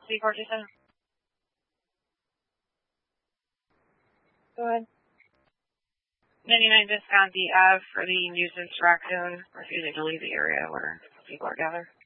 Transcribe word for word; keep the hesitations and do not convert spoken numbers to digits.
C four two seven. Go ahead. ninety-nine Visconti Ave for the nuisance raccoon refusing to leave the area where people are gathered.